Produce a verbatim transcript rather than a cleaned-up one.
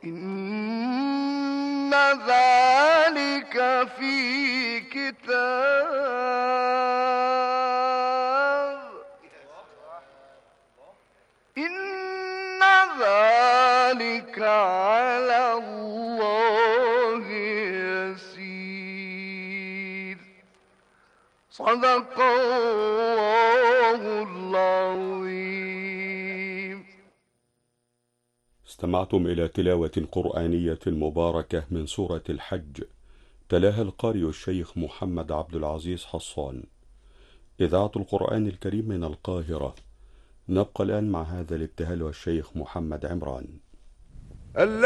إن ذلك في كتاب إن ذلك على الله يسير. صدق الله العظيم. استمعتم إلى تلاوة قرآنية مباركة من سورة الحج، تلاها القارئ الشيخ محمد عبد العزيز حصان. إذاعة القرآن الكريم من القاهرة. نبقى الآن مع هذا الابتهال والشيخ محمد عمران.